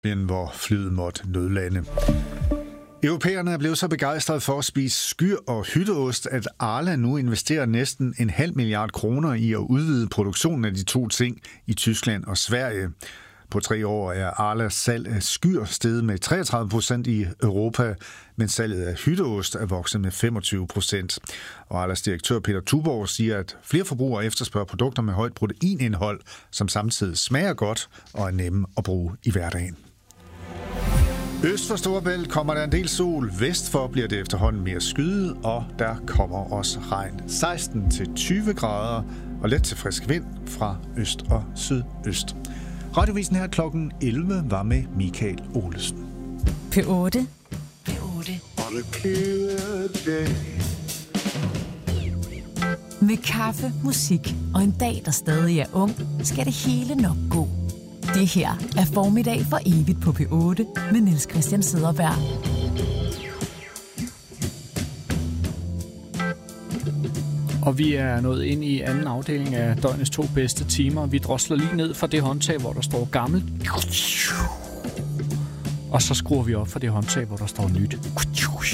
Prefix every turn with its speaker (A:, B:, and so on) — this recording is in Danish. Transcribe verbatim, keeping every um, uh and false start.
A: hvor flyet måtte nødlande. Europæerne er blevet så begejstrede for at spise skyr og hytteost, at Arla nu investerer næsten en halv milliard kroner i at udvide produktionen af de to ting i Tyskland og Sverige. På tre år er Arlas salg af skyr steget med treogtredive procent i Europa, mens salget af hytteost er vokset med femogtyve procent. Og Arlas direktør Peter Tuborg siger, at flere forbrugere efterspørger produkter med højt proteinindhold, som samtidig smager godt og er nemme at bruge i hverdagen. Øst for Storebælt kommer der en del sol. Vest for bliver det efterhånden mere skyet, og der kommer også regn. seksten til tyve grader og let til frisk vind fra øst og sydøst. Radiovisen her klokken elleve var med Michael Olesen.
B: P otte. P otte. Med kaffe, musik og en dag, der stadig er ung, skal det hele nok gå. Det her er Formiddag for evigt på P otte med Niels Christian Cederberg.
C: Og vi er nået ind i anden afdeling af døgnets to bedste timer. Vi drosler lige ned fra det håndtag, hvor der står gammel. Og så skruer vi op for det håndtag, hvor der står nyt.